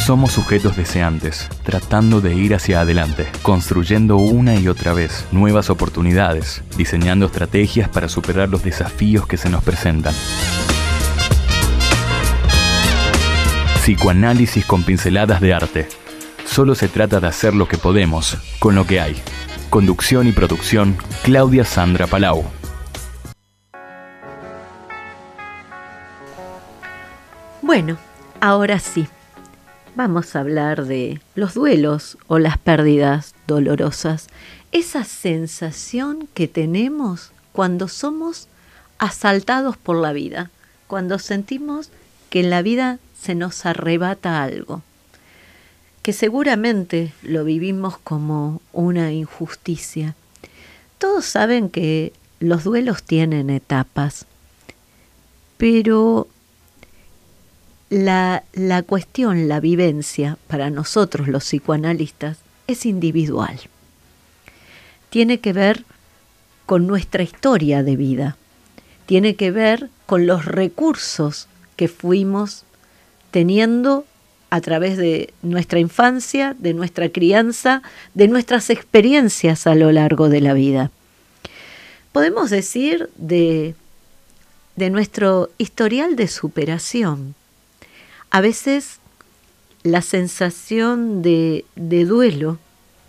Somos sujetos deseantes, tratando de ir hacia adelante, construyendo una y otra vez nuevas oportunidades, diseñando estrategias para superar los desafíos que se nos presentan. Psicoanálisis con pinceladas de arte. Solo se trata de hacer lo que podemos, con lo que hay. Conducción y producción, Claudia Sandra Palau. Bueno, ahora sí. Vamos a hablar de los duelos o las pérdidas dolorosas. Esa sensación que tenemos cuando somos asaltados por la vida, cuando sentimos que en la vida se nos arrebata algo, que seguramente lo vivimos como una injusticia. Todos saben que los duelos tienen etapas, pero la cuestión, la vivencia, para nosotros los psicoanalistas, es individual. Tiene que ver con nuestra historia de vida, tiene que ver con los recursos que fuimos teniendo a través de nuestra infancia, de nuestra crianza, de nuestras experiencias a lo largo de la vida. Podemos decir de nuestro historial de superación. A veces la sensación de duelo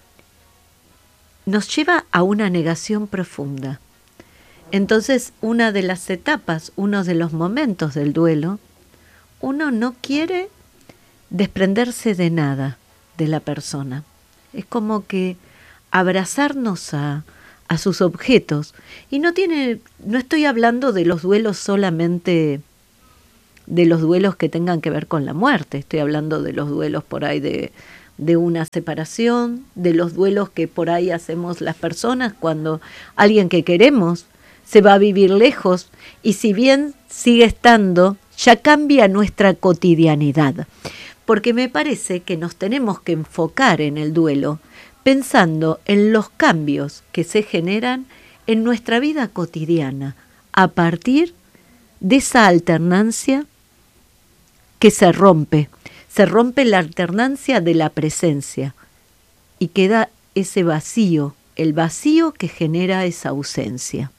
nos lleva a una negación profunda. Entonces, una de las etapas, uno de los momentos del duelo, uno no quiere desprenderse de nada de la persona. Es como que abrazarnos a sus objetos. Y no estoy hablando de los duelos solamente de los duelos que tengan que ver con la muerte. Estoy hablando de los duelos por ahí de una separación, de los duelos que por ahí hacemos las personas cuando alguien que queremos se va a vivir lejos y si bien sigue estando, ya cambia nuestra cotidianidad. Porque me parece que nos tenemos que enfocar en el duelo pensando en los cambios que se generan en nuestra vida cotidiana a partir de esa alternancia que se rompe la alternancia de la presencia y queda ese vacío, el vacío que genera esa ausencia.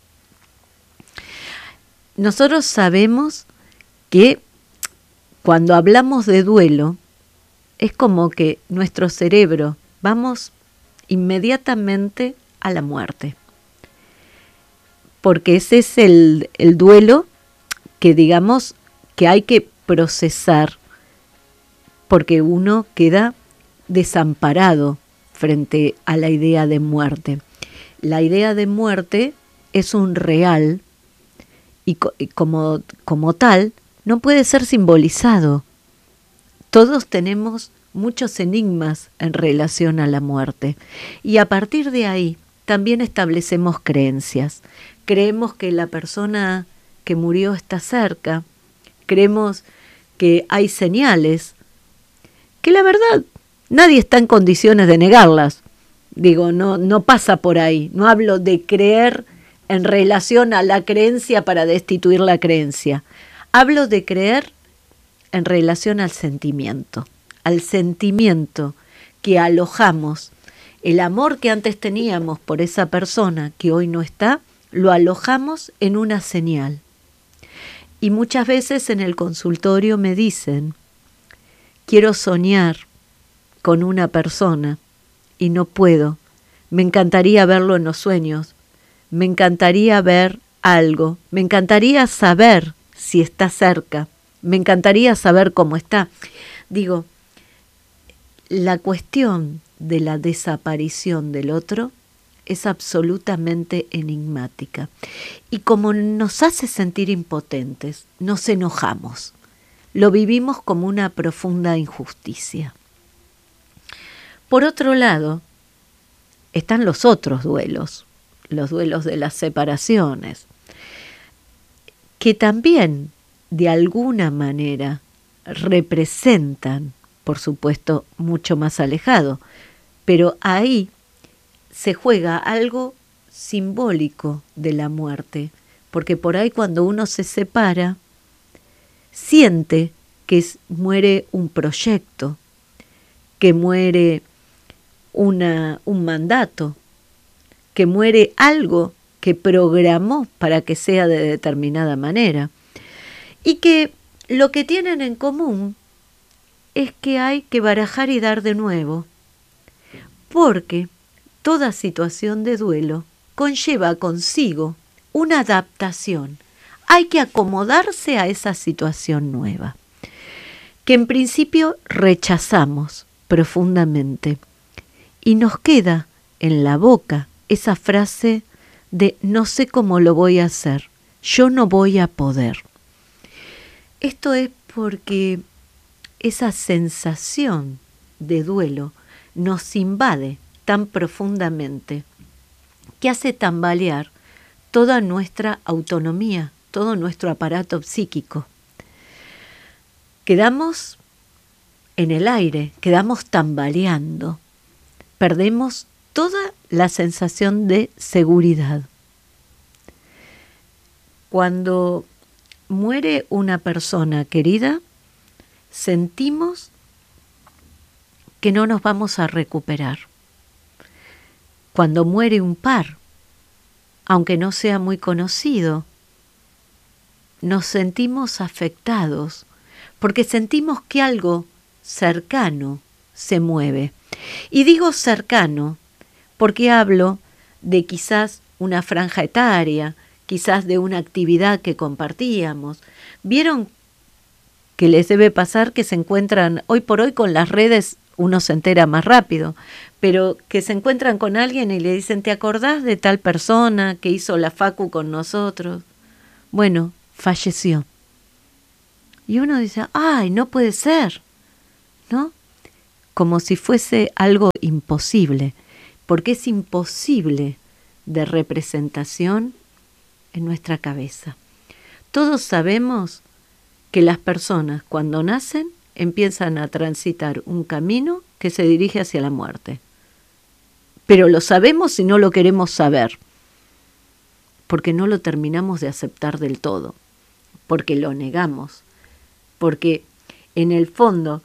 Nosotros sabemos que cuando hablamos de duelo es como que nuestro cerebro vamos inmediatamente a la muerte, porque ese es el duelo que digamos que hay que procesar porque uno queda desamparado frente a la idea de muerte. La idea de muerte es un real y como tal no puede ser simbolizado. Todos tenemos muchos enigmas en relación a la muerte y a partir de ahí también establecemos creencias. Creemos que la persona que murió está cerca, creemos que hay señales, que la verdad nadie está en condiciones de negarlas. Digo, no pasa por ahí, no hablo de creer en relación a la creencia para destituir la creencia. Hablo de creer en relación al sentimiento que alojamos. El amor que antes teníamos por esa persona que hoy no está, lo alojamos en una señal. Y muchas veces en el consultorio me dicen, quiero soñar con una persona y no puedo. Me encantaría verlo en los sueños, me encantaría ver algo, me encantaría saber si está cerca, me encantaría saber cómo está. Digo, la cuestión de la desaparición del otro es absolutamente enigmática. Y como nos hace sentir impotentes, nos enojamos. Lo vivimos como una profunda injusticia. Por otro lado, están los otros duelos, los duelos de las separaciones, que también de alguna manera representan, por supuesto, mucho más alejado, pero ahí se juega algo simbólico de la muerte, porque por ahí cuando uno se separa, siente que muere un proyecto, que muere un mandato, que muere algo que programó para que sea de determinada manera. Y que lo que tienen en común es que hay que barajar y dar de nuevo, porque toda situación de duelo conlleva consigo una adaptación. Hay que acomodarse a esa situación nueva, que en principio rechazamos profundamente, y nos queda en la boca esa frase de no sé cómo lo voy a hacer, yo no voy a poder. Esto es porque esa sensación de duelo nos invade tan profundamente que hace tambalear toda nuestra autonomía, todo nuestro aparato psíquico. Quedamos en el aire, quedamos tambaleando, perdemos toda la sensación de seguridad. Cuando muere una persona querida, sentimos que no nos vamos a recuperar. Cuando muere un par, aunque no sea muy conocido, nos sentimos afectados porque sentimos que algo cercano se mueve. Y digo cercano porque hablo de quizás una franja etaria, quizás de una actividad que compartíamos. ¿Vieron que les debe pasar que se encuentran hoy por hoy con las redes? Uno se entera más rápido, pero que se encuentran con alguien y le dicen, ¿te acordás de tal persona que hizo la facu con nosotros? Bueno, falleció. Y uno dice, ¡ay, no puede ser! ¿No? Como si fuese algo imposible, porque es imposible de representación en nuestra cabeza. Todos sabemos que las personas cuando nacen empiezan a transitar un camino que se dirige hacia la muerte. Pero lo sabemos y no lo queremos saber, porque no lo terminamos de aceptar del todo, porque lo negamos, porque en el fondo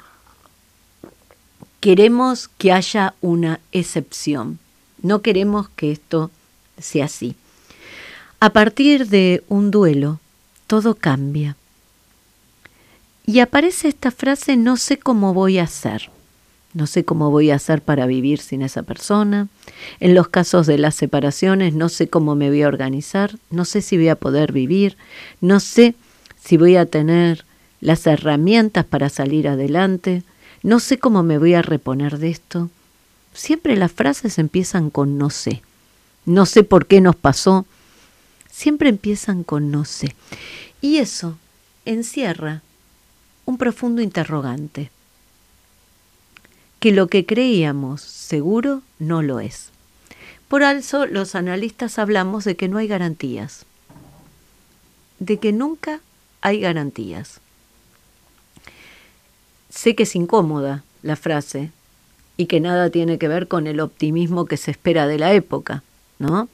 queremos que haya una excepción, no queremos que esto sea así. A partir de un duelo, todo cambia. Y aparece esta frase, no sé cómo voy a hacer. No sé cómo voy a hacer para vivir sin esa persona. En los casos de las separaciones, no sé cómo me voy a organizar. No sé si voy a poder vivir. No sé si voy a tener las herramientas para salir adelante. No sé cómo me voy a reponer de esto. Siempre las frases empiezan con no sé. No sé por qué nos pasó. Siempre empiezan con no sé. Y eso encierra un profundo interrogante, que lo que creíamos seguro no lo es. Por eso los analistas hablamos de que no hay garantías, de que nunca hay garantías. Sé que es incómoda la frase y que nada tiene que ver con el optimismo que se espera de la época, ¿no?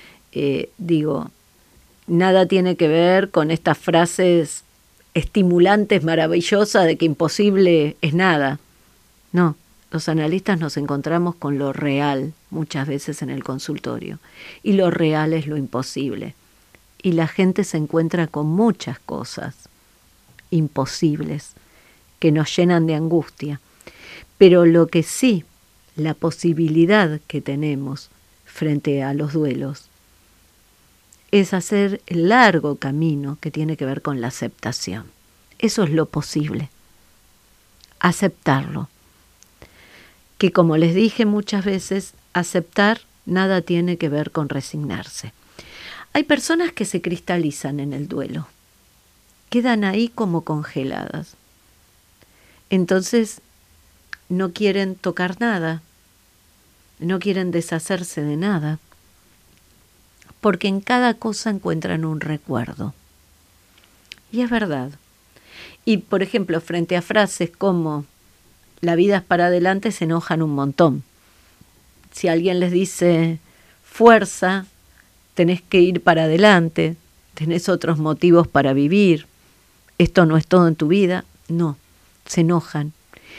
Nada tiene que ver con estas frases estimulantes, maravillosas, de que imposible es nada. No, los analistas nos encontramos con lo real muchas veces en el consultorio, y lo real es lo imposible. Y la gente se encuentra con muchas cosas imposibles que nos llenan de angustia. Pero lo que sí, la posibilidad que tenemos frente a los duelos, es hacer el largo camino que tiene que ver con la aceptación. Eso es lo posible. Aceptarlo. Que como les dije muchas veces, aceptar nada tiene que ver con resignarse. Hay personas que se cristalizan en el duelo. Quedan ahí como congeladas. Entonces no quieren tocar nada. No quieren deshacerse de nada. Porque en cada cosa encuentran un recuerdo. Y es verdad. Y, por ejemplo, frente a frases como la vida es para adelante, se enojan un montón. Si alguien les dice fuerza, tenés que ir para adelante, tenés otros motivos para vivir, esto no es todo en tu vida, no, se enojan.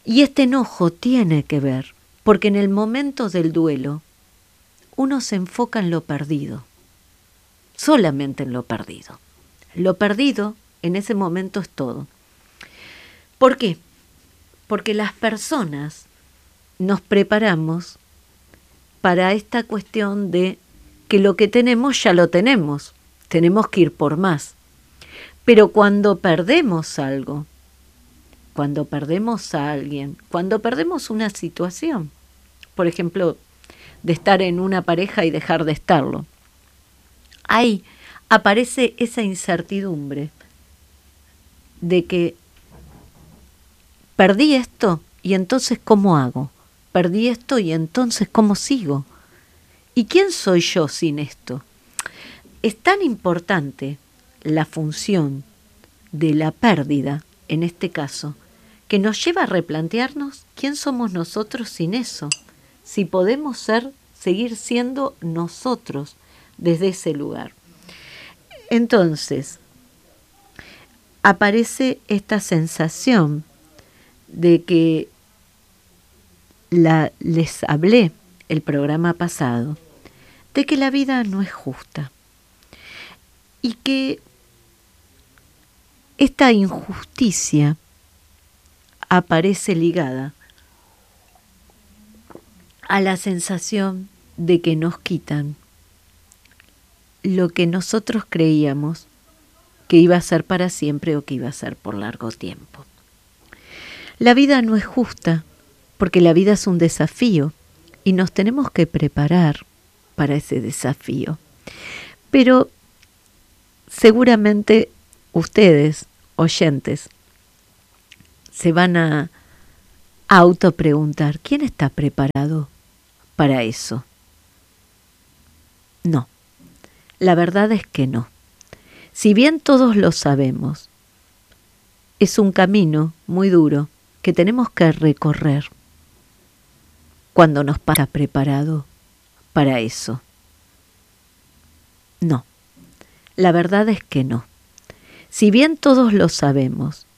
Y este enojo tiene que ver, porque en el momento del duelo, uno se enfoca en lo perdido, solamente en lo perdido. Lo perdido en ese momento es todo. ¿Por qué? Porque las personas nos preparamos para esta cuestión de que lo que tenemos ya lo tenemos, tenemos que ir por más. Pero cuando perdemos algo, cuando perdemos a alguien, cuando perdemos una situación, por ejemplo, de estar en una pareja y dejar de estarlo, ahí aparece esa incertidumbre de que perdí esto y entonces ¿cómo hago? Perdí esto y entonces ¿cómo sigo? ¿Y quién soy yo sin esto? Es tan importante la función de la pérdida, en este caso, que nos lleva a replantearnos quién somos nosotros sin eso, si podemos seguir siendo nosotros desde ese lugar. Entonces, aparece esta sensación de que les hablé el programa pasado, de que la vida no es justa y que esta injusticia aparece ligada a la sensación de que nos quitan lo que nosotros creíamos que iba a ser para siempre o que iba a ser por largo tiempo. La vida no es justa porque la vida es un desafío y nos tenemos que preparar para ese desafío. Pero seguramente ustedes, oyentes, se van a autopreguntar, ¿quién está preparado para eso? No, la verdad es que no. Si bien todos lo sabemos, es un camino muy duro que tenemos que recorrer cuando nos pasa preparado para eso. No, la verdad es que no. Si bien todos lo sabemos,